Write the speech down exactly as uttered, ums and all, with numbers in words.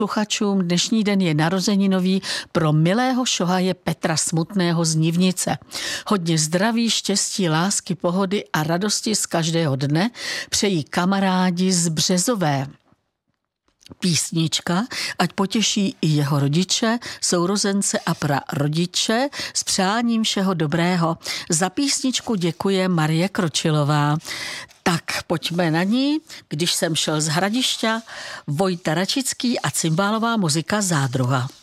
posluchačům. Dnešní den je narozeninový pro milého šohaje Petra Smutného z Nivnice. Hodně zdraví, štěstí, lásky, pohody a radosti z každého dne přejí kamarádi z Březové. Písnička, ať potěší i jeho rodiče, sourozence a prarodiče s přáním všeho dobrého. Za písničku děkuje Marie Kročilová. Tak pojďme na ní, když jsem šel z Hradišťa, Vojta Račický a cymbálová muzika Zádruha.